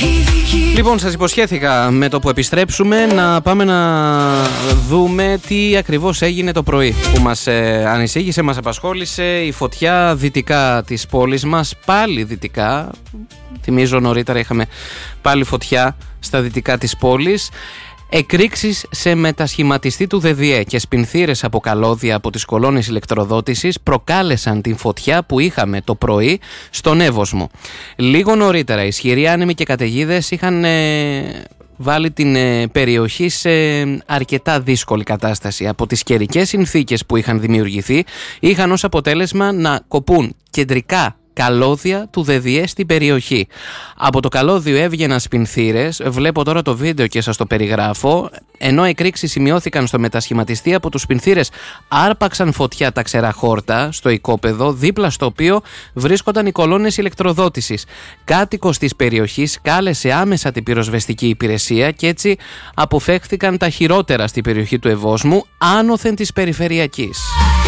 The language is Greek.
Λοιπόν, σας υποσχέθηκα με το που επιστρέψουμε να πάμε να δούμε τι ακριβώς έγινε το πρωί που μας ανησύχησε, μας απασχόλησε. Η φωτιά δυτικά της πόλης μας, πάλι δυτικά. Θυμίζω νωρίτερα είχαμε πάλι φωτιά στα δυτικά της πόλης. Εκρήξεις σε μετασχηματιστή του ΔΔΕ και σπινθήρες από καλώδια από τις κολόνες ηλεκτροδότησης προκάλεσαν την φωτιά που είχαμε το πρωί στον Εύωσμο. Λίγο νωρίτερα ισχυροί άνεμοι και καταιγίδες είχαν βάλει την περιοχή σε αρκετά δύσκολη κατάσταση. Από τις καιρικές συνθήκες που είχαν δημιουργηθεί είχαν ως αποτέλεσμα να κοπούν κεντρικά καλώδια του ΔΔΕ στην περιοχή. Από το καλώδιο έβγαιναν σπινθήρες, βλέπω τώρα το βίντεο και σας το περιγράφω, ενώ εκρήξεις σημειώθηκαν στο μετασχηματιστή. Από τους σπινθήρες άρπαξαν φωτιά τα ξερά χόρτα στο οικόπεδο, δίπλα στο οποίο βρίσκονταν οι κολόνες ηλεκτροδότησης. Κάτοικος της περιοχής κάλεσε άμεσα την πυροσβεστική υπηρεσία και έτσι αποφεύχθηκαν τα χειρότερα στην περιοχή του Ευόσμου, άνωθεν της περιφερειακής.